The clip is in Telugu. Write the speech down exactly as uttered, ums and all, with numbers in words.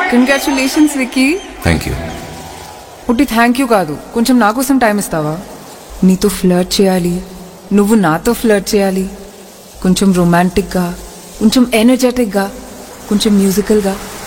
కంగ్రాచులేషన్స్ విక్కీ. Thank you. ఉట్టి థ్యాంక్ యూ కాదు, కొంచెం నా కోసం టైం ఇస్తావా? నీతో ఫ్లర్ట్ చేయాలి, నువ్వు నాతో ఫ్లర్ట్ చేయాలి. కొంచెం రొమాంటిక్గా, కొంచెం ఎనర్జెటిక్గా, కొంచెం మ్యూజికల్గా.